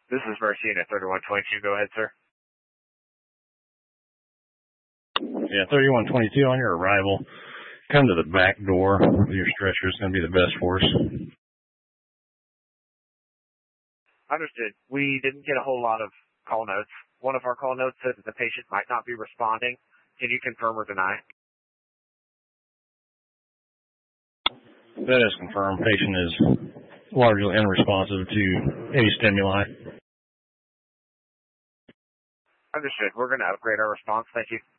This is Mercian at 3122. Go ahead, sir. Yeah, 3122 on your arrival. Come to the back door with your stretcher. It's going to be the best for us. Understood. We didn't get a whole lot of call notes. One of our call notes said that the patient might not be responding. Can you confirm or deny? That is confirmed. Patient is largely unresponsive to any stimuli. Understood. We're going to upgrade our response. Thank you.